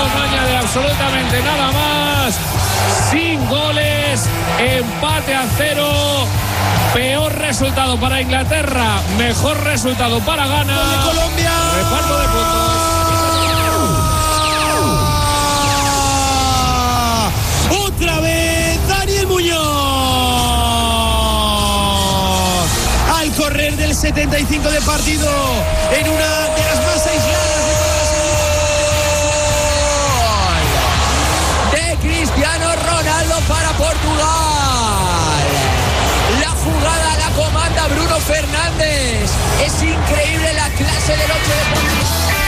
no añade absolutamente nada más. Sin goles, empate a 0. Peor resultado para Inglaterra, mejor resultado para Ghana. De Colombia. Reparto de puntos. Otra vez Daniel Muñoz. Al correr del 75 de partido, en una de las más aisladas de toda la selección. De Cristiano Ronaldo para Portugal. La jugada la comanda Bruno Fernández. Es increíble la clase del 8 de Portugal.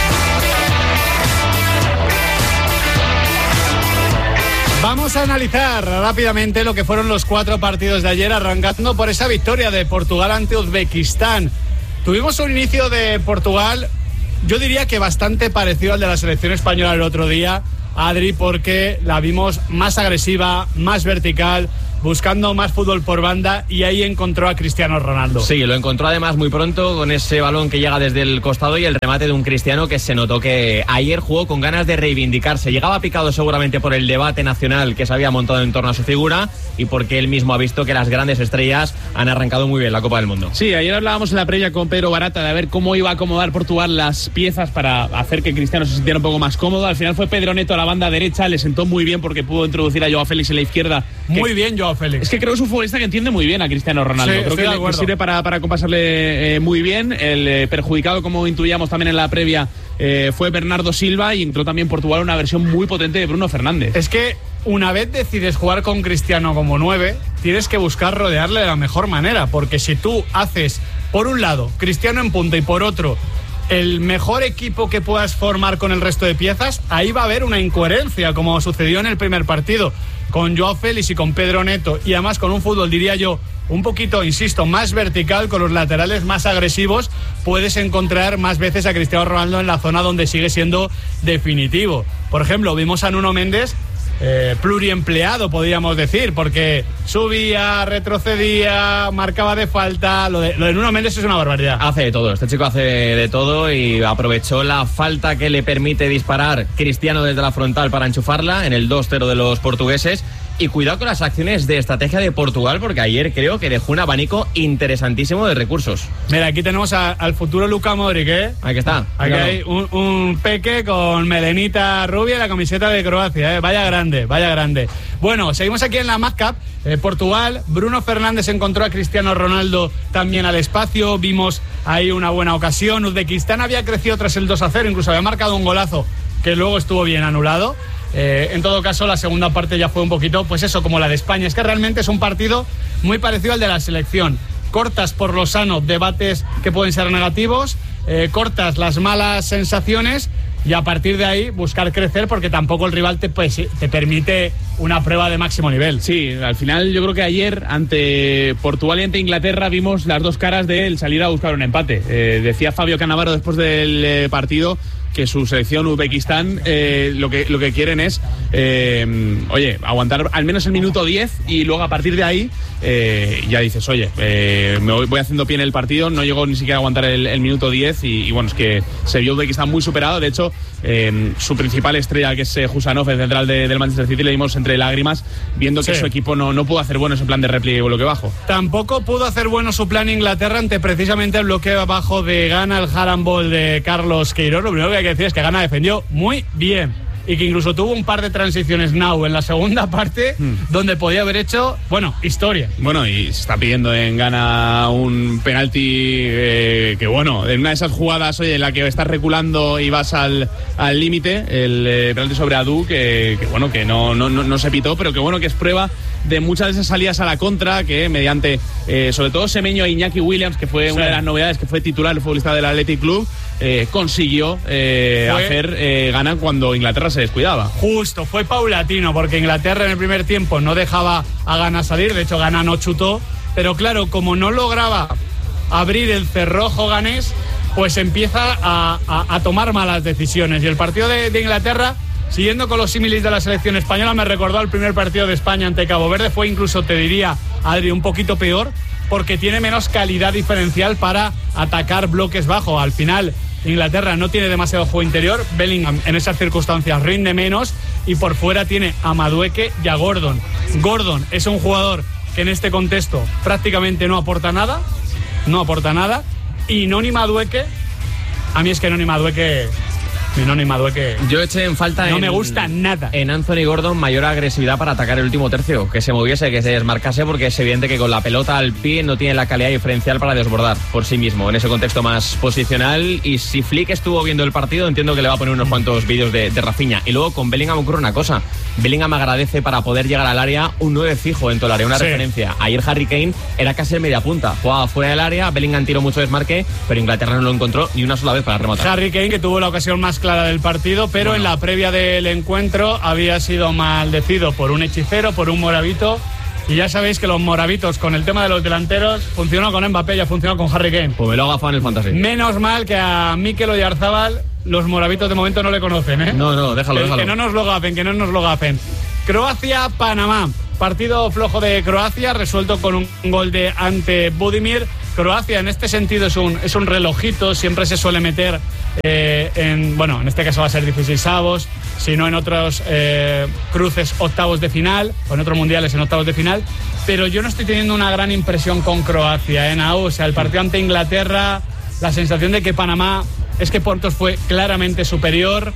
Vamos a analizar rápidamente lo que fueron los 4 partidos de ayer, arrancando por esa victoria de Portugal ante Uzbekistán. Tuvimos un inicio de Portugal, yo diría que bastante parecido al de la selección española el otro día, Adri, porque la vimos más agresiva, más vertical, buscando más fútbol por banda, y ahí encontró a Cristiano Ronaldo. Sí, lo encontró además muy pronto con ese balón que llega desde el costado y el remate de un Cristiano que se notó que ayer jugó con ganas de reivindicarse. Llegaba picado seguramente por el debate nacional que se había montado en torno a su figura y porque él mismo ha visto que las grandes estrellas han arrancado muy bien la Copa del Mundo. Sí, ayer hablábamos en la previa con Pedro Barata de ver cómo iba a acomodar Portugal las piezas para hacer que Cristiano se sintiera un poco más cómodo. Al final fue Pedro Neto a la banda derecha, le sentó muy bien porque pudo introducir a Joao Félix en la izquierda. Muy bien, Joao Félix. Es que creo que es un futbolista que entiende muy bien a Cristiano Ronaldo. Sí, creo que le sirve para compasarle muy bien. El perjudicado, como intuíamos también en la previa, fue Bernardo Silva, y entró también Portugal una versión muy potente de Bruno Fernández. Es que una vez decides jugar con Cristiano como 9, tienes que buscar rodearle de la mejor manera, porque si tú haces, por un lado, Cristiano en punta y por otro, el mejor equipo que puedas formar con el resto de piezas, ahí va a haber una incoherencia, como sucedió en el primer partido con Joao Félix y con Pedro Neto, y además con un fútbol, diría yo, un poquito, insisto, más vertical, con los laterales más agresivos. Puedes encontrar más veces a Cristiano Ronaldo en la zona donde sigue siendo definitivo. Por ejemplo, vimos a Nuno Méndez pluriempleado, podríamos decir, porque subía, retrocedía, marcaba de falta. Lo de Nuno Méndez es una barbaridad. Hace de todo, este chico hace de todo, y aprovechó la falta que le permite disparar Cristiano desde la frontal para enchufarla en el 2-0 de los portugueses. Y cuidado con las acciones de estrategia de Portugal, porque ayer creo que dejó un abanico interesantísimo de recursos. Mira, aquí tenemos al futuro Luka Modric, ¿eh? Aquí está. Aquí hay un peque con melenita rubia y la camiseta de Croacia, ¿eh? Vaya grande, vaya grande. Bueno, seguimos aquí en la Madcap. Portugal, Bruno Fernández encontró a Cristiano Ronaldo también al espacio. Vimos ahí una buena ocasión. Uzbekistán había crecido tras el 2-0, incluso había marcado un golazo que luego estuvo bien anulado. En todo caso, la segunda parte ya fue un poquito, pues eso, como la de España. Es que realmente es un partido muy parecido al de la selección. Cortas por lo sano debates que pueden ser negativos, cortas las malas sensaciones, y a partir de ahí buscar crecer, porque tampoco el rival te permite una prueba de máximo nivel. Sí, al final yo creo que ayer ante Portugal y ante Inglaterra vimos las dos caras de él salir a buscar un empate. Decía Fabio Cannavaro después del partido que su selección Uzbekistán lo que quieren es aguantar al menos el minuto 10, y luego a partir de ahí ya dices, me voy haciendo pie en el partido. No llegó ni siquiera a aguantar el minuto 10 y bueno, es que se vio Uzbekistán muy superado. De hecho, su principal estrella, que es Husanov, el central del Manchester City, le dimos entre lágrimas viendo que su equipo no pudo hacer bueno ese plan de repliegue y bloque bajo. Tampoco pudo hacer bueno su plan Inglaterra ante precisamente el bloqueo bajo de Ghana, el handball de Carlos Queiroz. Lo primero que hay que decir es que Ghana defendió muy bien, y que incluso tuvo un par de transiciones en la segunda parte donde podía haber hecho, historia. Bueno, y se está pidiendo en Ghana un penalti que bueno, en una de esas jugadas, en la que estás reculando y vas al límite, el penalti sobre Adu, que no se pitó, pero que bueno, que es prueba de muchas de esas salidas a la contra que mediante, sobre todo Semeño e Iñaki Williams, que fue una de las novedades, que fue titular el futbolista del Athletic Club, consiguió hacer Ghana cuando Inglaterra se descuidaba. Justo, fue paulatino, porque Inglaterra en el primer tiempo no dejaba a Ghana salir. De hecho, Ghana no chutó, pero claro, como no lograba abrir el cerrojo ganés, pues empieza a tomar malas decisiones. Y el partido de Inglaterra, siguiendo con los símiles de la selección española, me recordó al primer partido de España ante Cabo Verde. Fue incluso, te diría, Adri, un poquito peor, porque tiene menos calidad diferencial para atacar bloques bajos. Al final, Inglaterra no tiene demasiado juego interior, Bellingham en esas circunstancias rinde menos y por fuera tiene a Madueke y a Gordon. Gordon es un jugador que en este contexto prácticamente no aporta nada, y Noni Madueke, a mí es que Noni Madueke yo eché en falta no me gusta nada. En Anthony Gordon mayor agresividad para atacar el último tercio, que se moviese, que se desmarcase, porque es evidente que con la pelota al pie no tiene la calidad diferencial para desbordar por sí mismo en ese contexto más posicional. Y si Flick estuvo viendo el partido, entiendo que le va a poner unos cuantos vídeos de Rafinha. Y luego con Bellingham ocurre una cosa: Bellingham agradece para poder llegar al área un 9 fijo dentro del área, una referencia. Ayer Harry Kane era casi el media punta, jugaba fuera del área, Bellingham tiró mucho desmarque, pero Inglaterra no lo encontró ni una sola vez para rematar. Harry Kane, que tuvo la ocasión más clara del partido, pero en la previa del encuentro había sido maldecido por un hechicero, por un morabito. Y ya sabéis que los moravitos con el tema de los delanteros funcionó con Mbappé, ya funcionó con Harry Kane. Pues me lo ha agafado en el fantasy. Menos mal que a Mikel Oyarzabal los moravitos de momento no le conocen, ¿eh? No, déjalo. Que no nos lo gafen. Croacia-Panamá. Partido flojo de Croacia, resuelto con un gol de Ante Budimir. Croacia en este sentido es un relojito, siempre se suele meter en este caso va a ser 16avos, si no en otros cruces octavos de final, o en otros mundiales en octavos de final, pero yo no estoy teniendo una gran impresión con Croacia, Nau. O sea, el partido ante Inglaterra, la sensación de que Panamá, es que Portos fue claramente superior.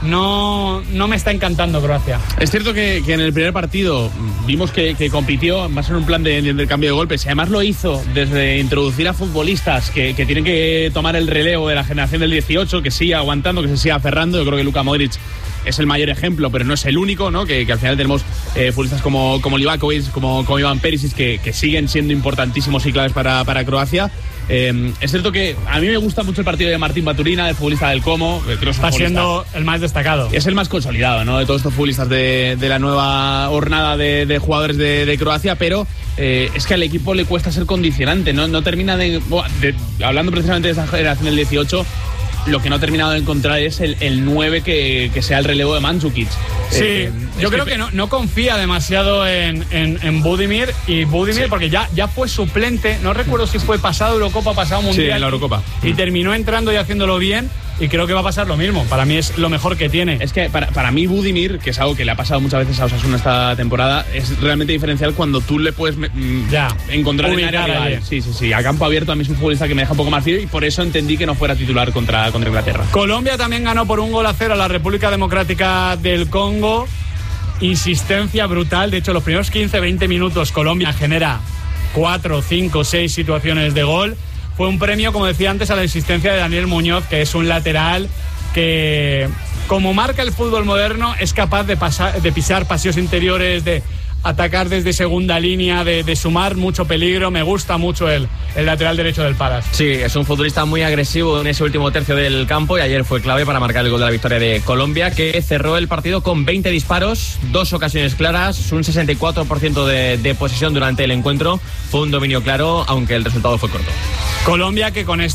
No me está encantando Croacia. Es cierto que en el primer partido vimos que compitió más en un plan de cambio de golpes, y además lo hizo desde introducir a futbolistas que tienen que tomar el relevo de la generación del 18, que siga aguantando, que se siga aferrando. Yo creo que Luka Modric es el mayor ejemplo, pero no es el único, ¿no? Que al final tenemos futbolistas como Livakovic, como Ivan Perisic, que siguen siendo importantísimos y claves para Croacia. Es cierto que a mí me gusta mucho el partido de Martín Baturina, el futbolista del Como. Está siendo el más destacado. Es el más consolidado, ¿no?, de todos estos futbolistas de la nueva hornada de jugadores de Croacia, pero es que al equipo le cuesta ser condicionante, no termina hablando precisamente de esa generación del 18, lo que no ha terminado de encontrar es el 9 que sea el relevo de Mandzukic. Sí, yo creo que no confía demasiado en Budimir, porque ya fue suplente, no recuerdo si fue pasado Eurocopa, pasado Mundial. Sí, en la Eurocopa. Y terminó entrando y haciéndolo bien, y creo que va a pasar lo mismo. Para mí es lo mejor que tiene. Es que para mí Budimir, que es algo que le ha pasado muchas veces a Osasuna esta temporada, es realmente diferencial cuando tú le puedes encontrar en área rival. Sí. A campo abierto a mí es un futbolista que me deja un poco más frío, y por eso entendí que no fuera titular contra Inglaterra. Colombia también ganó por 1-0 a la República Democrática del Congo. Insistencia brutal. De hecho, los primeros 15-20 minutos Colombia genera 4, 5, 6 situaciones de gol. Fue un premio, como decía antes, a la insistencia de Daniel Muñoz, que es un lateral que, como marca el fútbol moderno, es capaz de pisar pasillos interiores, de atacar desde segunda línea, de sumar mucho peligro. Me gusta mucho el lateral derecho del Palace. Sí, es un futbolista muy agresivo en ese último tercio del campo, y ayer fue clave para marcar el gol de la victoria de Colombia, que cerró el partido con 20 disparos, 2 ocasiones claras, un 64% de posesión durante el encuentro. Fue un dominio claro, aunque el resultado fue corto. Colombia, que con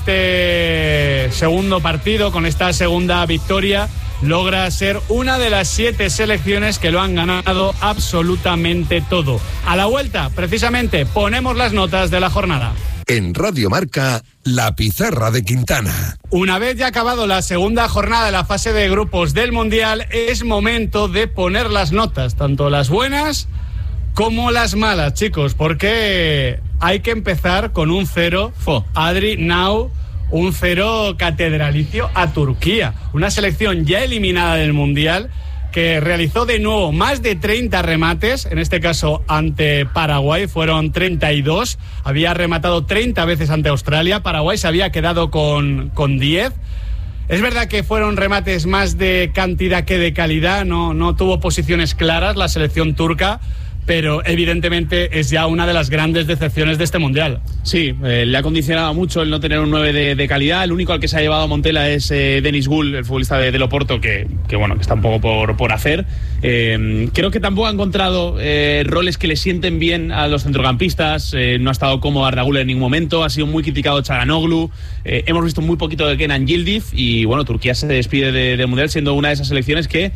este segundo partido, con esta segunda victoria, logra ser una de las 7 selecciones que lo han ganado absolutamente todo. A la vuelta, precisamente, ponemos las notas de la jornada. En Radio Marca, la pizarra de Quintana. Una vez ya acabado la segunda jornada de la fase de grupos del Mundial, es momento de poner las notas, tanto las buenas como las malas, chicos, porque hay que empezar con un 0. Adri, Nau, un 0 catedralicio a Turquía, una selección ya eliminada del Mundial, que realizó de nuevo más de 30 remates, en este caso ante Paraguay fueron 32, había rematado 30 veces ante Australia, Paraguay se había quedado con 10. Es verdad que fueron remates más de cantidad que de calidad, no tuvo posiciones claras la selección turca, pero evidentemente es ya una de las grandes decepciones de este Mundial. Sí, le ha condicionado mucho el no tener un 9 de calidad. El único al que se ha llevado a Montela es Denis Goul, el futbolista de Oporto, que está un poco por hacer. Creo que tampoco ha encontrado roles que le sienten bien a los centrocampistas. No ha estado cómodo Arda Güler en ningún momento. Ha sido muy criticado Çalhanoğlu. Hemos visto muy poquito de Kenan Yildiz. Y bueno, Turquía se despide del Mundial siendo una de esas selecciones que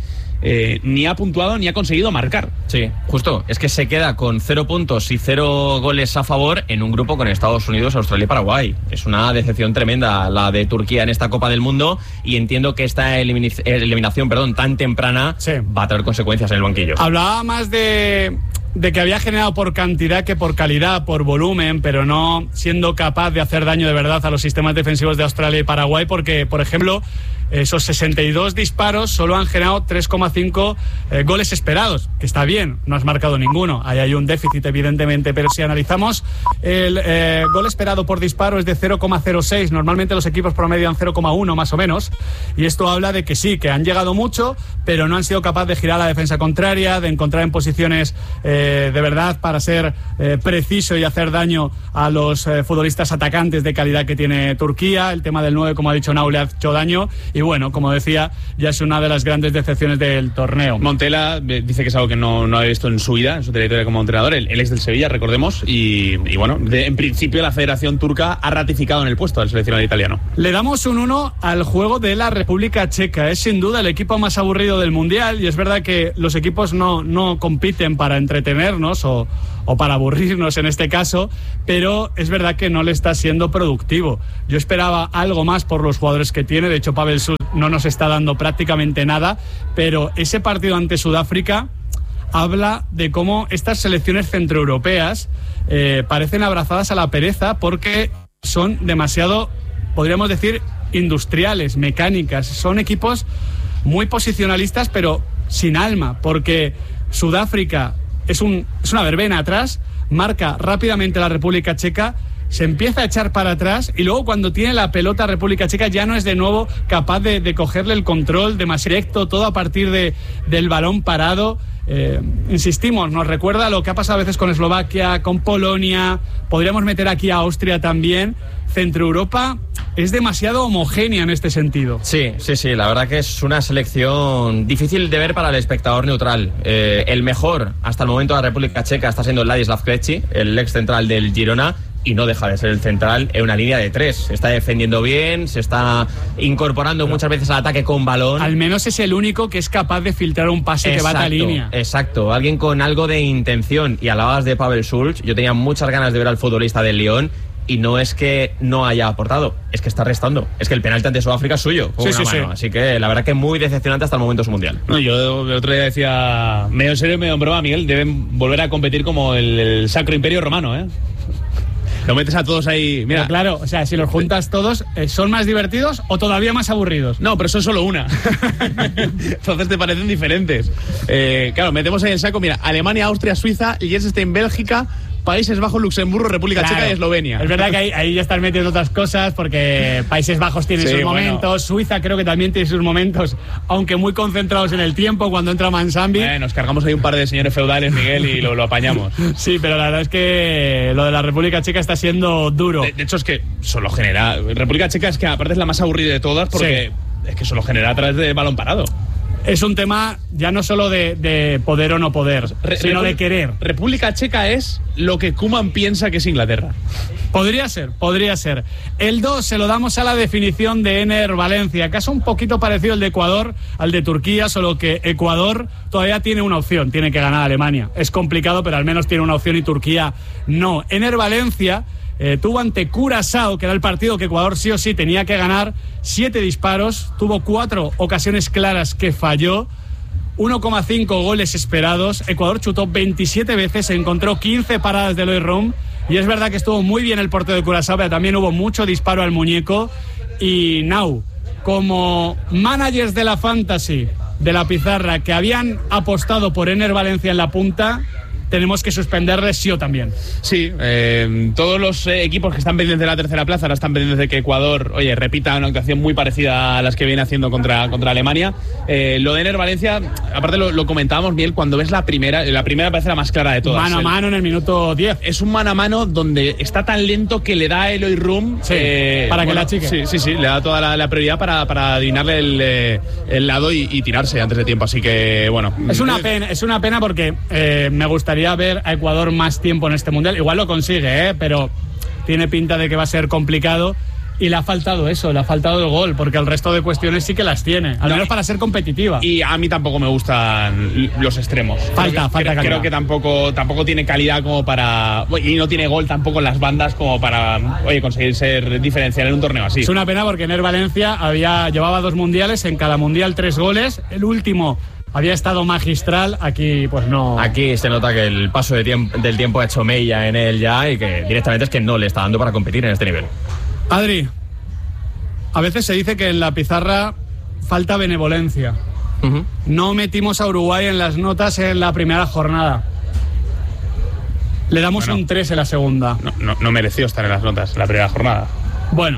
ni ha puntuado ni ha conseguido marcar. Sí, justo. Es que se queda con 0 puntos y 0 goles a favor en un grupo con Estados Unidos, Australia y Paraguay. Es una decepción tremenda la de Turquía en esta Copa del Mundo, y entiendo que esta eliminación tan temprana va a tener consecuencias en el banquillo. Hablaba más de que había generado por cantidad que por calidad, por volumen, pero no siendo capaz de hacer daño de verdad a los sistemas defensivos de Australia y Paraguay, porque, por ejemplo, esos 62 disparos solo han generado 3,5 goles esperados, que está bien, no has marcado ninguno. Ahí hay un déficit, evidentemente, pero si analizamos el gol esperado por disparo es de 0,06. Normalmente los equipos promedian 0,1 más o menos, y esto habla de que sí, que han llegado mucho, pero no han sido capaces de girar la defensa contraria, de encontrar en posiciones de verdad para ser preciso y hacer daño a los futbolistas atacantes de calidad que tiene Turquía. El tema del 9, como ha dicho Nau, le ha hecho daño, y bueno, como decía, ya es una de las grandes decepciones del torneo. Montela dice que es algo que no ha visto en su vida, en su trayectoria como entrenador, el ex del Sevilla, recordemos, y bueno, en principio la Federación Turca ha ratificado en el puesto al seleccionador italiano. Le damos un 1 al juego de la República Checa. Es sin duda el equipo más aburrido del Mundial, y es verdad que los equipos no compiten para entretenernos o para aburrirnos en este caso, pero es verdad que no le está siendo productivo. Yo esperaba algo más por los jugadores que tiene. De hecho, Pavel Such no nos está dando prácticamente nada, pero ese partido ante Sudáfrica habla de cómo estas selecciones centroeuropeas parecen abrazadas a la pereza, porque son demasiado, podríamos decir, industriales, mecánicas. Son equipos muy posicionalistas, pero sin alma, porque Sudáfrica es una verbena atrás, marca rápidamente la República Checa, se empieza a echar para atrás, y luego cuando tiene la pelota República Checa ya no es de nuevo capaz de cogerle el control, demasiado directo, todo a partir del balón parado. Insistimos, nos recuerda lo que ha pasado a veces con Eslovaquia, con Polonia, podríamos meter aquí a Austria también. Centroeuropa es demasiado homogénea en este sentido. Sí, la verdad que es una selección difícil de ver para el espectador neutral. El mejor hasta el momento de la República Checa está siendo Ladislav Krejci, el ex central del Girona, y no deja de ser el central en una línea de 3. Se está defendiendo bien, se está incorporando muchas veces al ataque con balón. Al menos es el único que es capaz de filtrar un pase que va a la línea. Exacto, alguien con algo de intención. Y hablabas de Pavel Such, yo tenía muchas ganas de ver al futbolista del Lyon, y no es que no haya aportado, es que está restando. Es que el penalti ante Sudáfrica es suyo, con una mano. Así que la verdad que muy decepcionante hasta el momento de su mundial. No, yo el otro día decía, medio en serio, medio en broma, Miguel, deben volver a competir como el Sacro Imperio Romano, ¿eh? Lo metes a todos ahí, mira. Pero claro, o sea, si los juntas todos, ¿son más divertidos o todavía más aburridos? No, pero son solo una. Entonces te parecen diferentes. Claro, metemos ahí el saco, mira, Alemania, Austria, Suiza, Liechtenstein, Bélgica, Países Bajos, Luxemburgo, República Checa y Eslovenia. Es verdad que ahí ya están metiendo otras cosas, porque Países Bajos tiene sus momentos, Suiza creo que también tiene sus momentos, aunque muy concentrados en el tiempo cuando entra Mansambi. Nos cargamos ahí un par de señores feudales, Miguel, y lo apañamos. Sí, pero la verdad es que lo de la República Checa está siendo duro. De hecho, es que solo genera... República Checa es que aparte es la más aburrida de todas, porque es que solo genera a través de balón parado. Es un tema ya no solo de poder o no poder, sino de querer. República Checa es lo que Koeman piensa que es Inglaterra. Podría ser. El 2 se lo damos a la definición de Ener Valencia. Caso un poquito parecido al de Ecuador, al de Turquía, solo que Ecuador todavía tiene una opción, tiene que ganar a Alemania. Es complicado, pero al menos tiene una opción y Turquía no. Ener Valencia tuvo ante Curazao, que era el partido que Ecuador sí o sí tenía que ganar, 7 disparos, tuvo 4 ocasiones claras que falló, 1,5 goles esperados. Ecuador chutó 27 veces, encontró 15 paradas de Eloy Room, y es verdad que estuvo muy bien el portero de Curazao, pero también hubo mucho disparo al muñeco. Y Nau, como managers de la Fantasy, de la pizarra, que habían apostado por Ener Valencia en la punta, tenemos que suspenderles sí o también. Sí, todos los equipos que están pendientes de la tercera plaza ahora están pendientes de que Ecuador, repita una actuación muy parecida a las que viene haciendo contra Alemania. Lo de Ener Valencia, aparte lo comentábamos bien, cuando ves la primera parece la más clara de todas. Mano a mano en el minuto 10. Es un mano a mano donde está tan lento que le da Eloy Room para que la chique. Sí, le da toda la prioridad para adivinarle el lado y tirarse antes de tiempo, así que bueno. Es una pena porque me gustaría ver a Ecuador más tiempo en este mundial. Igual lo consigue, pero tiene pinta de que va a ser complicado. Y le ha faltado eso, le ha faltado el gol, porque el resto de cuestiones sí que las tiene, al menos para ser competitiva. Y a mí tampoco me gustan los extremos. Falta calidad. Creo que tampoco tiene calidad como para... Y no tiene gol tampoco en las bandas como para, conseguir ser diferencial en un torneo así. Es una pena porque Ener Valencia llevaba 2 mundiales, en cada mundial 3 goles, el último había estado magistral, aquí pues no. Aquí se nota que el paso del tiempo ha hecho mella en él ya y que directamente es que no le está dando para competir en este nivel. Adri, a veces se dice que en la pizarra falta benevolencia. Uh-huh. No metimos a Uruguay en las notas en la primera jornada. Le damos un 3 en la segunda. No mereció estar en las notas en la primera jornada. Bueno,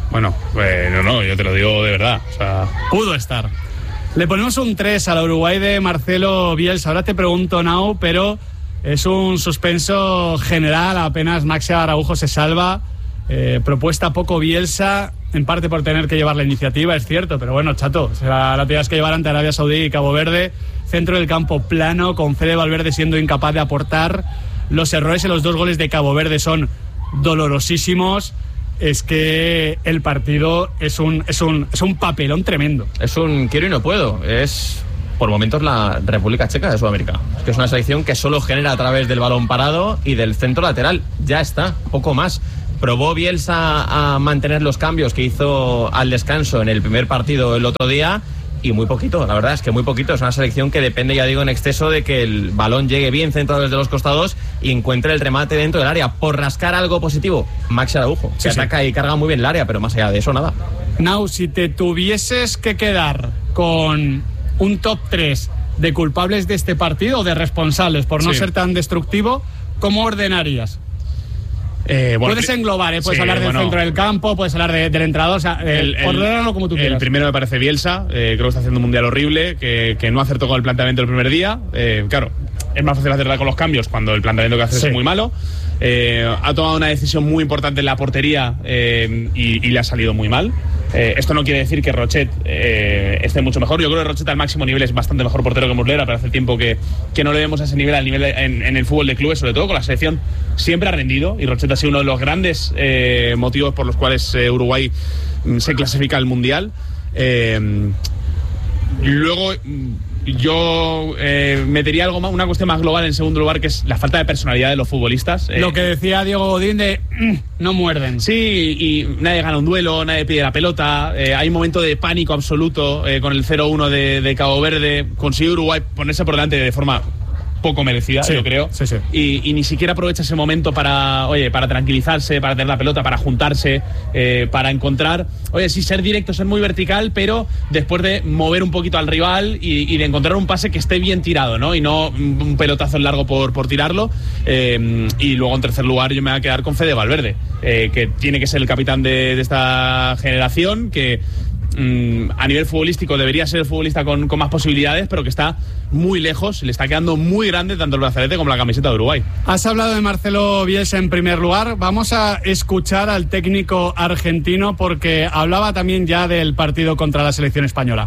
yo te lo digo de verdad. O sea... Pudo estar. Le ponemos un 3 a la Uruguay de Marcelo Bielsa. Ahora te pregunto, Nau, pero es un suspenso general. Apenas Maxi Araujo se salva. Propuesta poco Bielsa, en parte por tener que llevar la iniciativa, es cierto, pero bueno, chato, la tienes que llevar ante Arabia Saudí y Cabo Verde. Centro del campo plano, con Fede Valverde siendo incapaz de aportar. Los errores en los 2 goles de Cabo Verde son dolorosísimos. Es que el partido es un papelón tremendo. Es un quiero y no puedo. Es por momentos la República Checa de Sudamérica. Es que es una selección que solo genera a través del balón parado y del centro lateral. Ya está, poco más. Probó Bielsa a mantener los cambios que hizo al descanso en el primer partido el otro día y muy poquito, la verdad es que muy poquito. Es una selección que depende, ya digo, en exceso de que el balón llegue bien centrado desde los costados y encuentre el remate dentro del área. Por rascar algo positivo, Maxi Araujo, que ataca y carga muy bien el área, pero más allá de eso, nada. Nau, si te tuvieses que quedar con un top 3 de culpables de este partido o de responsables por no ser tan destructivo, ¿cómo ordenarías? Puedes englobar, puedes hablar del centro del campo, puedes hablar del entrenador, o sea, ordénalo como tú quieras. El primero me parece Bielsa, creo que está haciendo un mundial horrible, que no acertó con el planteamiento el primer día. Claro, es más fácil hacerla con los cambios cuando el planteamiento que hace es muy malo. Ha tomado una decisión muy importante en la portería y le ha salido muy mal. Esto no quiere decir que Rochet esté mucho mejor. Yo creo que Rochet al máximo nivel es bastante mejor portero que Muslera, pero hace tiempo que no le vemos a ese nivel, en el fútbol de clubes, sobre todo con la selección. Siempre ha rendido y Rochet ha sido uno de los grandes motivos por los cuales Uruguay se clasifica al Mundial. Luego yo metería una cuestión más global en segundo lugar, que es la falta de personalidad de los futbolistas. Lo que decía Diego Godín de no muerden. Sí, y nadie gana un duelo, nadie pide la pelota. Hay un momento de pánico absoluto con el 0-1 de Cabo Verde. Consiguió Uruguay ponerse por delante de forma poco merecida, yo creo. Sí. Y ni siquiera aprovecha ese momento para tranquilizarse, para tener la pelota, para juntarse, para encontrar, ser directo, ser muy vertical, pero después de mover un poquito al rival y de encontrar un pase que esté bien tirado, ¿no? Y no un pelotazo en largo por tirarlo. Y luego, en tercer lugar, yo me voy a quedar con Fede Valverde, que tiene que ser el capitán de esta generación, que a nivel futbolístico debería ser el futbolista con más posibilidades, pero que está muy lejos, le está quedando muy grande tanto el brazalete como la camiseta de Uruguay. Has hablado de Marcelo Bielsa en primer lugar. Vamos a escuchar al técnico argentino porque hablaba también ya del partido contra la selección española.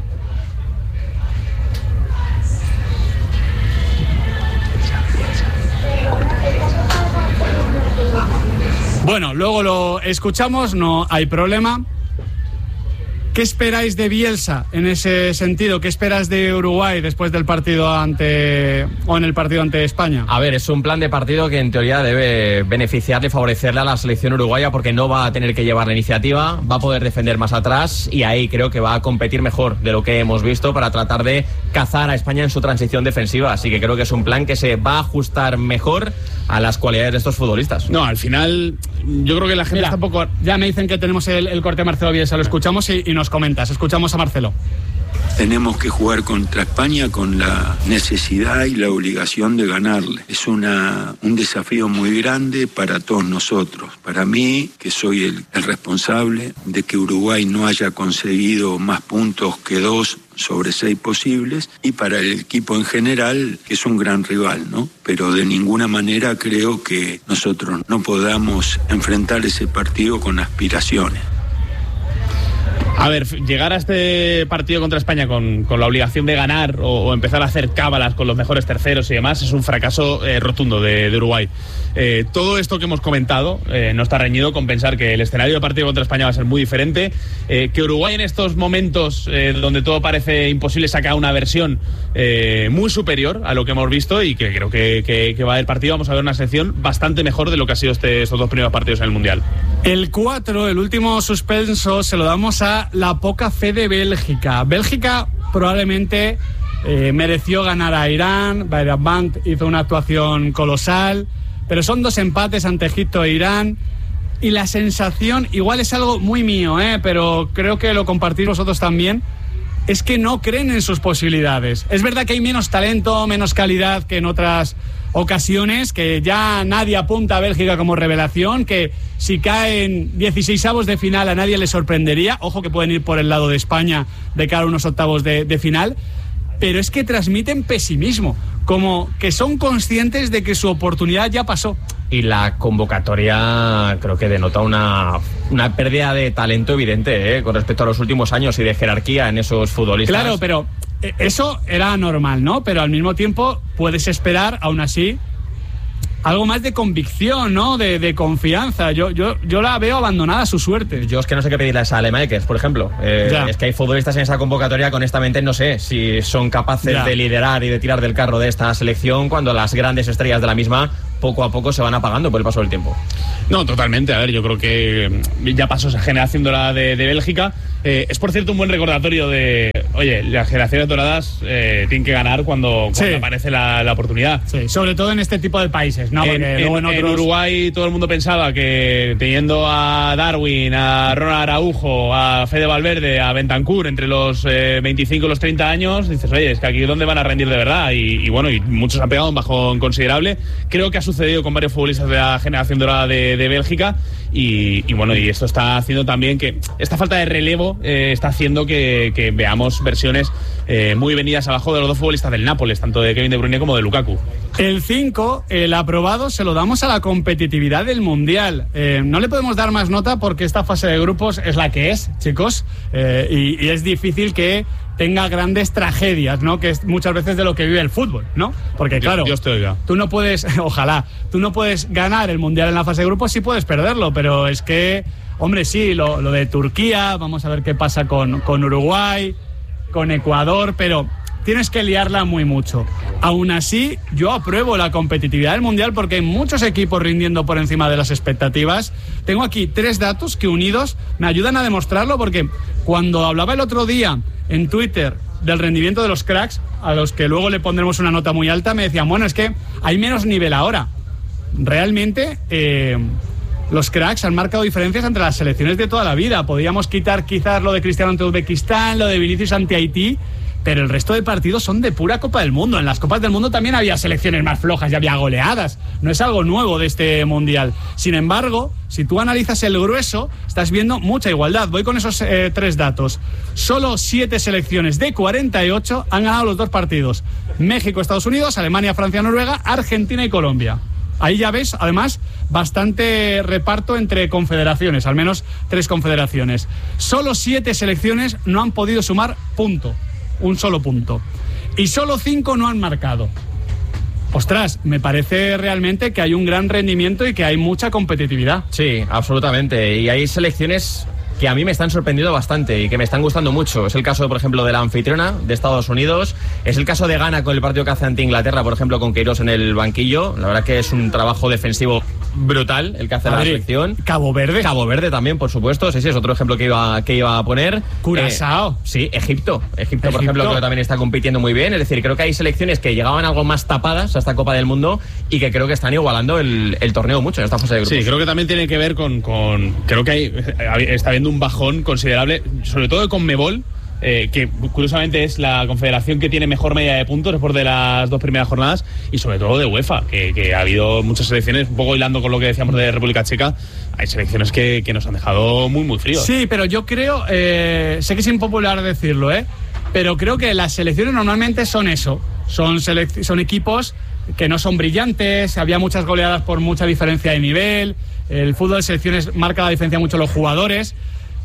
Bueno, luego lo escuchamos, no hay problema. ¿Qué esperáis de Bielsa en ese sentido? ¿Qué esperas de Uruguay después del partido en el partido ante España? A ver, es un plan de partido que en teoría debe beneficiarle y favorecerle a la selección uruguaya porque no va a tener que llevar la iniciativa, va a poder defender más atrás y ahí creo que va a competir mejor de lo que hemos visto para tratar de cazar a España en su transición defensiva. Así que creo que es un plan que se va a ajustar mejor a las cualidades de estos futbolistas. No, al final yo creo que la gente está un poco... Ya me dicen que tenemos el corte de Marcelo Bielsa, lo escuchamos y nos comentas. Escuchamos a Marcelo. Tenemos que jugar contra España con la necesidad y la obligación de ganarle. Es un desafío muy grande para todos nosotros. Para mí, que soy el responsable de que Uruguay no haya conseguido más puntos que 2 sobre 6 posibles, y para el equipo en general, que es un gran rival, ¿no? Pero de ninguna manera creo que nosotros no podamos enfrentar ese partido con aspiraciones. A ver, llegar a este partido contra España con la obligación de ganar o empezar a hacer cábalas con los mejores terceros y demás es un fracaso rotundo de Uruguay. Todo esto que hemos comentado no está reñido con pensar que el escenario del partido contra España va a ser muy diferente, que Uruguay en estos momentos donde todo parece imposible saca una versión muy superior a lo que hemos visto y que creo que va a haber partido. Vamos a ver una selección bastante mejor de lo que ha sido estos dos primeros partidos en el Mundial. El 4, el último suspenso, se lo damos a la poca fe de Bélgica. Bélgica probablemente mereció ganar a Irán. Bayram Band hizo una actuación colosal, pero son 2 empates ante Egipto e Irán. Y la sensación, igual es algo muy mío, pero creo que lo compartís vosotros también, es que no creen en sus posibilidades. Es verdad que hay menos talento, menos calidad que en otras ocasiones, que ya nadie apunta a Bélgica como revelación, que si caen 16avos de final a nadie le sorprendería. Ojo que pueden ir por el lado de España de cara a unos octavos de final, pero es que transmiten pesimismo, como que son conscientes de que su oportunidad ya pasó. Y la convocatoria creo que denota una pérdida de talento evidente con respecto a los últimos años y de jerarquía en esos futbolistas. Claro, pero eso era normal, ¿no? Pero al mismo tiempo puedes esperar, aún así, algo más de convicción, ¿no? De confianza. Yo la veo abandonada a su suerte. Yo es que no sé qué pedirle a esa Alemaiques, por ejemplo. Es que hay futbolistas en esa convocatoria que honestamente no sé si son capaces de liderar y de tirar del carro de esta selección cuando las grandes estrellas de la misma poco a poco se van apagando por el paso del tiempo. No, totalmente. A ver, yo creo que ya pasó esa generación dorada de Bélgica. Es, por cierto, un buen recordatorio de, oye, las generaciones doradas tienen que ganar cuando aparece la oportunidad. Sí, sobre todo en este tipo de países, ¿no? Porque luego en Uruguay todo el mundo pensaba que teniendo a Darwin, a Ronald Araujo, a Fede Valverde, a Bentancur entre los 25 y los 30 años, dices, oye, es que aquí ¿dónde van a rendir de verdad? Y bueno, y muchos han pegado un bajón considerable. Creo que ha sucedido con varios futbolistas de la generación dorada de Bélgica y bueno, y esto está haciendo también que esta falta de relevo está haciendo que veamos versiones muy venidas abajo de los dos futbolistas del Nápoles, tanto de Kevin De Bruyne como de Lukaku. El 5, el aprobado, se lo damos a la competitividad del Mundial. No le podemos dar más nota porque esta fase de grupos es la que es, chicos, y es difícil que tenga grandes tragedias, ¿no? Que es muchas veces de lo que vive el fútbol, ¿no? Porque claro, Dios te oiga. Tú no puedes, ojalá, tú no puedes ganar el Mundial en la fase de grupos, sí puedes perderlo, pero es que, hombre, sí, lo de Turquía, vamos a ver qué pasa con Uruguay, con Ecuador, pero tienes que liarla muy mucho. Aún así, yo apruebo la competitividad del Mundial porque hay muchos equipos rindiendo por encima de las expectativas. Tengo aquí 3 datos que unidos me ayudan a demostrarlo, porque cuando hablaba el otro día en Twitter del rendimiento de los cracks, a los que luego le pondremos una nota muy alta, me decían, bueno, es que hay menos nivel ahora. Realmente, los cracks han marcado diferencias entre las selecciones de toda la vida. Podríamos quitar quizás lo de Cristiano ante Uzbekistán, lo de Vinicius ante Haití, pero el resto de partidos son de pura Copa del Mundo. En las Copas del Mundo también había selecciones más flojas y había goleadas. No es algo nuevo de este Mundial. Sin embargo, si tú analizas el grueso, estás viendo mucha igualdad. Voy con esos 3 datos. Solo 7 selecciones de 48 han ganado los 2 partidos. México, Estados Unidos, Alemania, Francia, Noruega, Argentina y Colombia. Ahí ya ves, además, bastante reparto entre confederaciones, al menos 3 confederaciones. Solo 7 selecciones no han podido sumar punto. Un solo punto. Y solo 5 no han marcado. Ostras, me parece realmente que hay un gran rendimiento y que hay mucha competitividad. Sí, absolutamente. Y hay selecciones que a mí me están sorprendiendo bastante y que me están gustando mucho. Es el caso, por ejemplo, de la anfitriona de Estados Unidos. Es el caso de Ghana con el partido que hace ante Inglaterra, por ejemplo, con Queiroz en el banquillo. La verdad que es un trabajo defensivo brutal el que hace la selección. Cabo Verde también, por supuesto. Sí, es otro ejemplo que iba a poner. Curazao. Sí, Egipto, por ejemplo, creo que también está compitiendo muy bien. Es decir, creo que hay selecciones que llegaban algo más tapadas a esta Copa del Mundo y que creo que están igualando el torneo mucho en esta fase de grupos. Sí, creo que también tiene que ver con creo que está habiendo un bajón considerable, sobre todo de Conmebol, que curiosamente es la confederación que tiene mejor media de puntos después de las 2 primeras jornadas, y sobre todo de UEFA, que ha habido muchas selecciones, un poco hilando con lo que decíamos de República Checa. Hay selecciones que nos han dejado muy, muy fríos. Sí, pero yo creo, sé que es impopular decirlo, pero creo que las selecciones normalmente son eso, son equipos que no son brillantes, había muchas goleadas por mucha diferencia de nivel, el fútbol de selecciones marca la diferencia mucho los jugadores.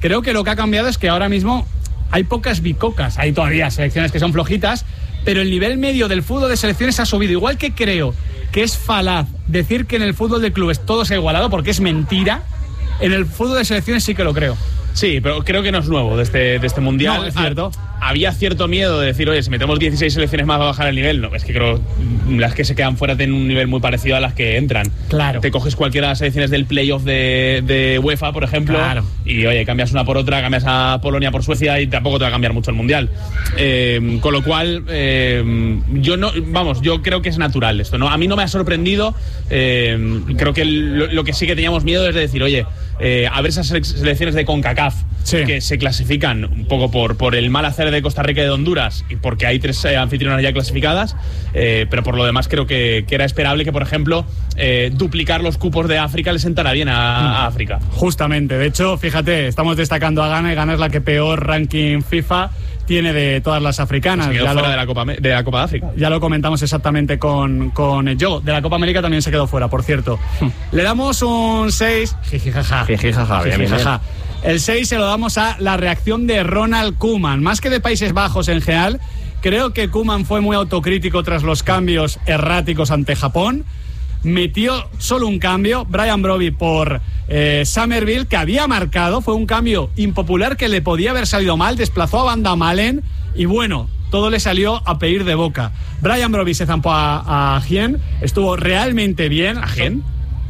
Creo que lo que ha cambiado es que ahora mismo hay pocas bicocas, hay todavía selecciones que son flojitas, pero el nivel medio del fútbol de selecciones ha subido. Igual que creo que es falaz decir que en el fútbol de clubes todo se ha igualado, porque es mentira, en el fútbol de selecciones sí que lo creo. Sí, pero creo que no es nuevo de este Mundial. No, es cierto. Había cierto miedo de decir, oye, si metemos 16 selecciones más va a bajar el nivel. No, es que creo las que se quedan fuera tienen un nivel muy parecido a las que entran. Claro. Te coges cualquiera de las selecciones del playoff de UEFA, por ejemplo, claro, y oye, cambias una por otra, cambias a Polonia por Suecia y tampoco te va a cambiar mucho el Mundial. Con lo cual, yo creo que es natural esto, ¿no? A mí no me ha sorprendido. Creo que lo que sí que teníamos miedo es de decir, oye, a ver esas selecciones de CONCACAF, sí, que se clasifican un poco por el mal hacer de Costa Rica y de Honduras, y porque hay 3 anfitrionas ya clasificadas, pero por lo demás creo que era esperable que, por ejemplo, duplicar los cupos de África le sentara bien a África. Justamente, de hecho, fíjate, estamos destacando a Ghana, y Ghana es la que peor ranking FIFA tiene de todas las africanas. Se quedó fuera de la Copa de África. Ya lo comentamos exactamente con Joe. De la Copa América también se quedó fuera, por cierto. Le damos un 6. Jijijaja. Jijijaja, bien. El 6 se lo damos a la reacción de Ronald Koeman. Más que de Países Bajos en general, creo que Koeman fue muy autocrítico tras los cambios erráticos ante Japón. Metió solo un cambio, Brian Brobbey por Summerville, que había marcado. Fue un cambio impopular que le podía haber salido mal. Desplazó a Van der Malen y bueno, todo le salió a pedir de boca. Brian Brobbey se zampó a Hien. Estuvo realmente bien. ¿A Hien?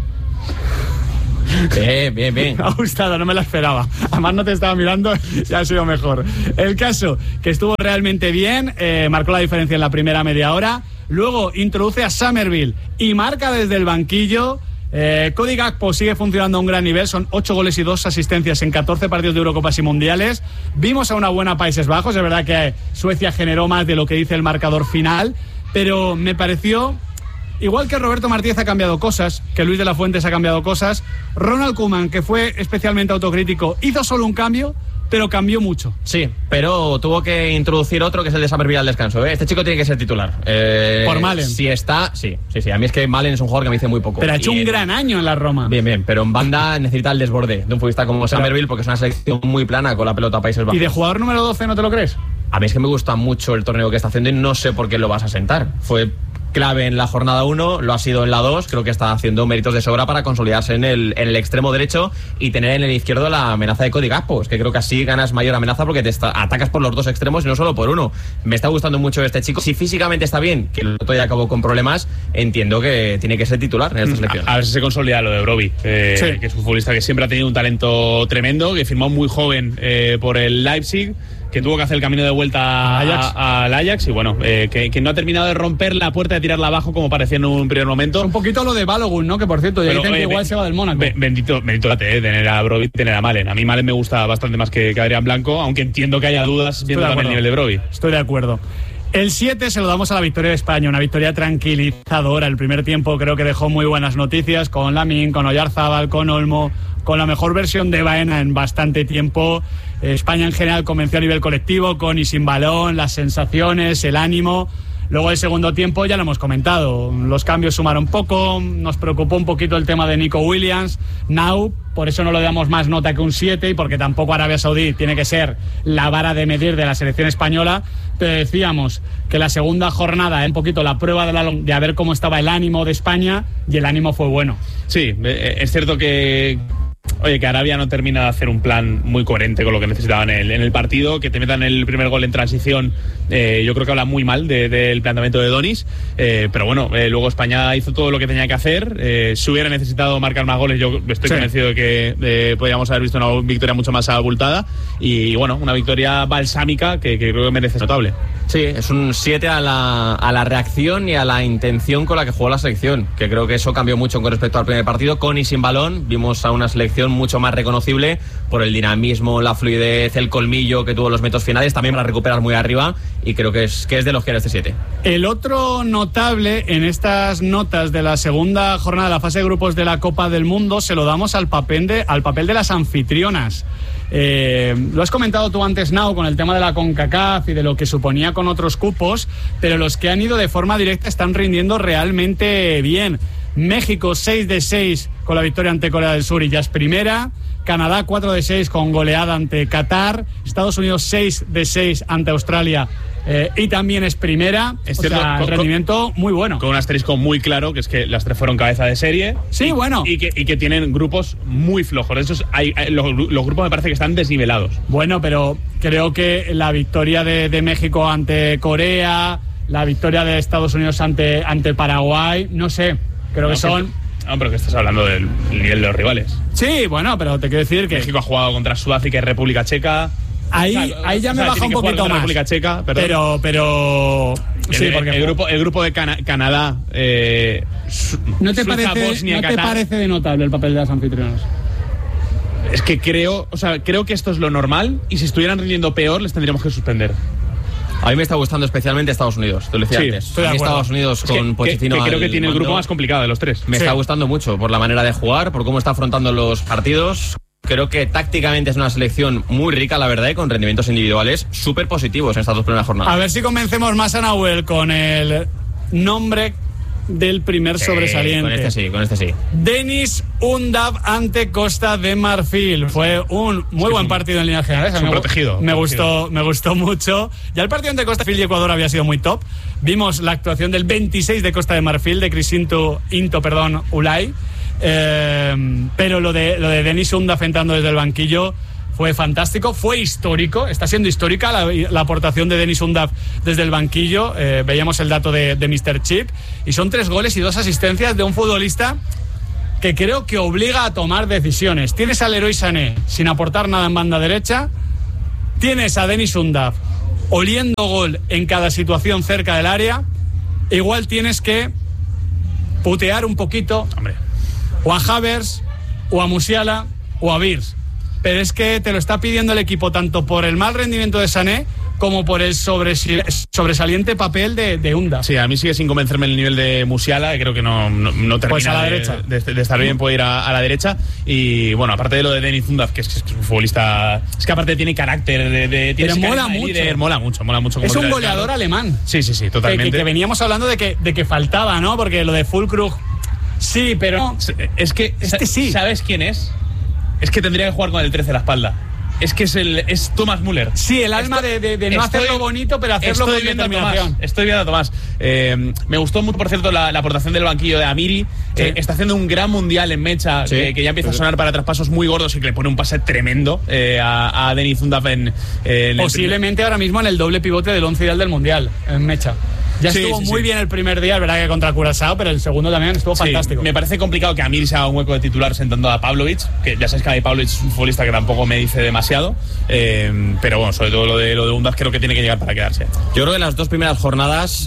Bien. Me ha gustado, no me la esperaba. Además no te estaba mirando, ya ha sido mejor. El caso, que estuvo realmente bien, marcó la diferencia en la primera media hora. Luego introduce a Summerville y marca desde el banquillo. Cody Gakpo sigue funcionando a un gran nivel. Son 8 goles y 2 asistencias en 14 partidos de Eurocopas y Mundiales. Vimos a una buena Países Bajos. Es verdad que Suecia generó más de lo que dice el marcador final, pero me pareció... Igual que Roberto Martínez ha cambiado cosas, que Luis de la Fuentes ha cambiado cosas, Ronald Koeman, que fue especialmente autocrítico, hizo solo un cambio, pero cambió mucho. Sí, pero tuvo que introducir otro, que es el de Summerville al descanso. Este chico tiene que ser titular. Por Malen. Si está, sí. A mí es que Malen es un jugador que me dice muy poco. Pero ha hecho un gran año en la Roma. Bien, pero en banda necesita el desborde de un futbolista como Summerville, porque es una selección muy plana con la pelota a Países Bajos. ¿Y de jugador número 12 no te lo crees? A mí es que me gusta mucho el torneo que está haciendo y no sé por qué lo vas a sentar. Fue clave en la jornada 1, lo ha sido en la 2, creo que está haciendo méritos de sobra para consolidarse en el extremo derecho y tener en el izquierdo la amenaza de Cody Gakpo. Es que creo que así ganas mayor amenaza porque atacas por los dos extremos y no solo por uno. Me está gustando mucho este chico. Si físicamente está bien, que el otro ya acabó con problemas, entiendo que tiene que ser titular en esta selección. A ver si se consolida lo de Brobbey, sí, que es un futbolista que siempre ha tenido un talento tremendo, que firmó muy joven por el Leipzig, que tuvo que hacer el camino de vuelta al Ajax y bueno, que no ha terminado de romper la puerta, de tirarla abajo como parecía en un primer momento. Es un poquito lo de Balogun, ¿no? Que por cierto, ya dicen que igual se va del Mónaco. Bendito tener a Brobbey, tener a Malen. A mí Malen me gusta bastante más que Adrián Blanco, aunque entiendo que haya dudas viendo también el nivel de Brobbey. Estoy de acuerdo. El 7 se lo damos a la victoria de España, una victoria tranquilizadora. El primer tiempo creo que dejó muy buenas noticias con Lamine, con Oyarzábal, con Olmo, con la mejor versión de Baena en bastante tiempo. España en general convenció a nivel colectivo, con y sin balón, las sensaciones, el ánimo. Luego el segundo tiempo ya lo hemos comentado, los cambios sumaron poco, nos preocupó un poquito el tema de Nico Williams, por eso no le damos más nota que un 7 y porque tampoco Arabia Saudí tiene que ser la vara de medir de la selección española, pero decíamos que la segunda jornada un poquito la prueba de a ver cómo estaba el ánimo de España y el ánimo fue bueno. Sí, es cierto que Arabia no termina de hacer un plan muy coherente con lo que necesitaba en el partido, que te metan el primer gol en transición, yo creo que habla muy mal del planteamiento de Donis, pero bueno, luego España hizo todo lo que tenía que hacer. Si hubiera necesitado marcar más goles, yo estoy convencido de que podríamos haber visto una victoria mucho más abultada y bueno, una victoria balsámica que creo que merece notable. Sí, es un 7 a la reacción y a la intención con la que jugó la selección, que creo que eso cambió mucho con respecto al primer partido. Con y sin balón vimos a una selección mucho más reconocible por el dinamismo, la fluidez, el colmillo que tuvo en los metros finales, también para recuperar muy arriba, y creo que es de los que era este 7. El otro notable en estas notas de la segunda jornada de la fase de grupos de la Copa del Mundo se lo damos al papel de las anfitrionas. Lo has comentado tú antes, Nau, con el tema de la CONCACAF y de lo que suponía con otros cupos, pero los que han ido de forma directa están rindiendo realmente bien. México 6 de 6 con la victoria ante Corea del Sur y ya es primera. Canadá 4 de 6 con goleada ante Qatar, Estados Unidos 6 de 6 ante Australia y también es primera. Es cierto, el rendimiento muy bueno. Con un asterisco muy claro, que es que las 3 fueron cabeza de serie. Sí, bueno. Y que tienen grupos muy flojos. De hecho, los grupos me parece que están desnivelados. Bueno, pero creo que la victoria de México ante Corea, la victoria de Estados Unidos ante Paraguay, no sé, creo que son... No, pero que estás hablando del nivel de los rivales. Sí, bueno, pero te quiero decir que... México ha jugado contra Sudáfrica y República Checa. Ahí ya me baja un poquito más. República Checa, pero sí, porque el grupo de Canadá. ¿No te Suiza, parece, Bosnia, ¿no te Qatar. parece de notable el papel de las anfitrionas? Es que creo que esto es lo normal y si estuvieran rindiendo peor les tendríamos que suspender. A mí me está gustando especialmente Estados Unidos, te lo decía Sí, antes. estoy de A mí acuerdo. Estados Unidos con Pochettino que creo que al tiene el mando grupo más complicado de los 3. me Sí. está gustando mucho por la manera de jugar, por cómo está afrontando los partidos. Creo que tácticamente es una selección muy rica, la verdad, y con rendimientos individuales súper positivos en estas 2 primeras jornadas. A ver si convencemos más a Nahuel con el nombre del primer sobresaliente. Con este sí. Denis Undav ante Costa de Marfil. Fue un muy buen partido en líneas generales. es un protegido. Me gustó mucho. Ya el partido entre Costa de Marfil y Ecuador había sido muy top. Vimos la actuación del 26 de Costa de Marfil, de Crisinto Ulay. Pero lo de Denis Undav entrando desde el banquillo fue fantástico, fue histórico, está siendo histórica la aportación de Denis Undav desde el banquillo. Veíamos el dato de Mr. Chip y son 3 goles y 2 asistencias de un futbolista que creo que obliga a tomar decisiones. Tienes al Leroy Sané sin aportar nada en banda derecha, tienes a Denis Undav oliendo gol en cada situación cerca del área, igual tienes que putear un poquito, Hombre. o a Havertz, o a Musiala, o a Virs. Pero es que te lo está pidiendo el equipo tanto por el mal rendimiento de Sané como por el sobresaliente papel de Undav. Sí, a mí sigue sin convencerme el nivel de Musiala, que creo que no termina Pues a la derecha. de estar bien, puede ir a la derecha. Y bueno, aparte de lo de Denis Undav, que es un futbolista, es que aparte tiene carácter, tiene Pero ese mola carisma de mucho. líder, mola mucho. Es un goleador alemán. Sí, totalmente. Que veníamos hablando de que faltaba, ¿no? Porque lo de Füllkrug, sí, pero no. Es que, sí. ¿Sabes quién es? Es que tendría que jugar con el 13 a la espalda. Es que es Thomas Müller. Sí, el alma de no hacerlo bonito, pero hacerlo con determinación. Estoy viendo a Tomás. Me gustó mucho, por cierto, la aportación del banquillo de Amiri. Sí. Está haciendo un gran mundial en Mecha, Sí. que ya empieza a sonar para traspasos muy gordos y que le pone un pase tremendo a Denis Undav en el Posiblemente ahora mismo en el doble pivote del 11 ideal del Mundial, en Mecha. Ya Sí, estuvo sí, muy sí. bien el primer día, es verdad que contra Curazao, pero el segundo también estuvo Sí, fantástico. me parece complicado que Amiri se haga un hueco de titular sentando a Pavlovic, que ya sabes que a mí Pavlovic es un futbolista que tampoco me dice demasiado, pero bueno, sobre todo lo de Undav creo que tiene que llegar para quedarse. Yo creo que las 2 primeras jornadas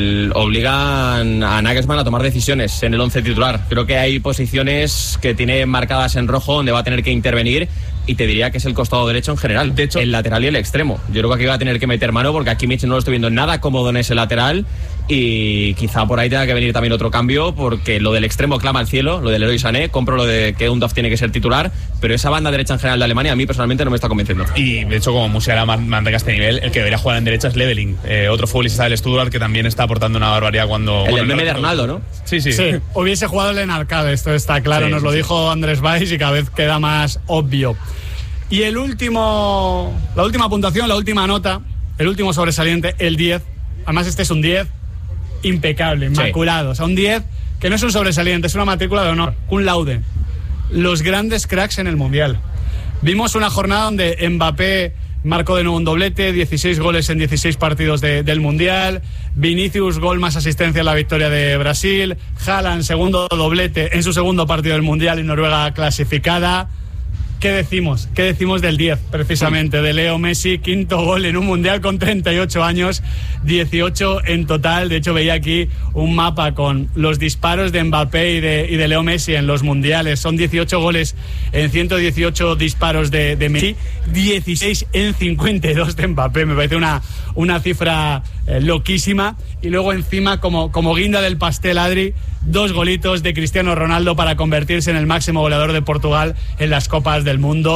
obligan a Nagelsmann a tomar decisiones en el 11 titular. Creo que hay posiciones que tiene marcadas en rojo donde va a tener que intervenir y te diría que es el costado derecho en general. De hecho, el lateral y el extremo. Yo creo que aquí va a tener que meter mano porque aquí Kimmich no lo estoy viendo nada cómodo en ese lateral y quizá por ahí tenga que venir también otro cambio porque lo del extremo clama al cielo, lo del Leroy Sané, compro lo de que Undav tiene que ser titular, pero esa banda derecha en general de Alemania a mí personalmente no me está convenciendo. Y de hecho, como Musiala mantenga este nivel, el que debería jugar en derecha es Leveling, otro futbolista del Stuttgart que también está aportando una barbaridad cuando... El meme de Ronaldo, ¿no? Sí. Sí, hubiese jugado el Enarcade, esto está claro, Sí, nos sí, lo sí. dijo Andrés Valls y cada vez queda más obvio. Y la última puntuación, la última nota, el último sobresaliente, el 10. Además este es un 10 impecable, inmaculado. O sea, un 10 que no es un sobresaliente, es una matrícula de honor, un laude. Los grandes cracks en el Mundial. Vimos una jornada donde Mbappé marcó de nuevo un doblete, 16 goles en 16 partidos del Mundial. Vinicius, gol más asistencia en la victoria de Brasil. Haaland, segundo doblete en su segundo partido del Mundial y Noruega clasificada. ¿Qué decimos? ¿Qué decimos del 10, precisamente? De Leo Messi, quinto gol en un Mundial con 38 años, 18 en total. De hecho, veía aquí un mapa con los disparos de Mbappé y de Leo Messi en los Mundiales. Son 18 goles en 118 disparos de Messi, 16 en 52 de Mbappé. Me parece una cifra loquísima. Y luego encima, como guinda del pastel, Adri, 2 golitos de Cristiano Ronaldo para convertirse en el máximo goleador de Portugal en las Copas del Mundo.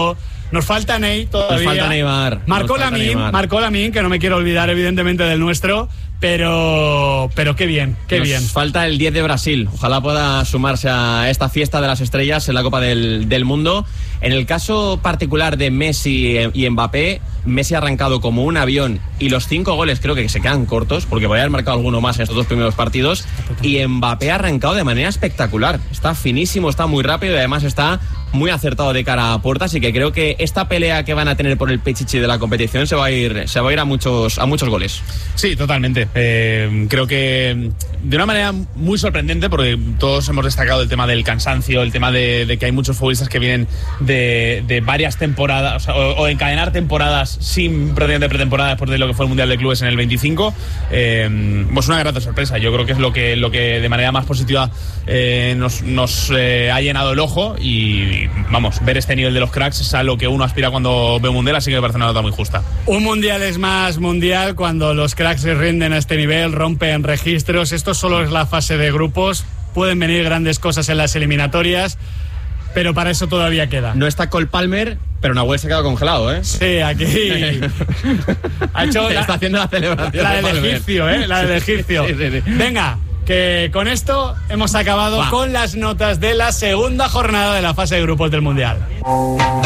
Nos falta Ney todavía. Nos falta Neymar. Marcó Lamine, que no me quiero olvidar evidentemente del nuestro, pero qué bien, qué bien. Falta el 10 de Brasil. Ojalá pueda sumarse a esta fiesta de las estrellas en la Copa del Mundo. En el caso particular de Messi y Mbappé, Messi ha arrancado como un avión y los 5 goles creo que se quedan cortos porque podría haber marcado alguno más en estos 2 primeros partidos, y Mbappé ha arrancado de manera espectacular. Está finísimo, está muy rápido y además está muy acertado de cara a puerta, así que creo que esta pelea que van a tener por el Pichichi de la competición se va a ir a muchos goles. Sí, totalmente. Creo que de una manera muy sorprendente, porque todos hemos destacado el tema del cansancio, el tema de que hay muchos futbolistas que vienen de varias temporadas, o encadenar temporadas sin prácticamente pretemporada después de lo que fue el Mundial de Clubes en el 25. Pues una grata sorpresa. Yo creo que es lo que de manera más positiva nos ha llenado el ojo, y vamos, ver este nivel de los cracks es a lo que uno aspira cuando ve un mundial, así que me parece una nota muy justa. Un mundial es más mundial cuando los cracks se rinden a este nivel, rompen registros. Esto solo es la fase de grupos, pueden venir grandes cosas en las eliminatorias, pero para eso todavía queda. No está Cole Palmer, pero Nahuel se ha quedado congelado, ¿eh? Sí, aquí ha hecho está haciendo la celebración. La del egipcio, la del egipcio. Sí. Venga, que con esto hemos acabado con las notas de la segunda jornada de la fase de grupos del Mundial.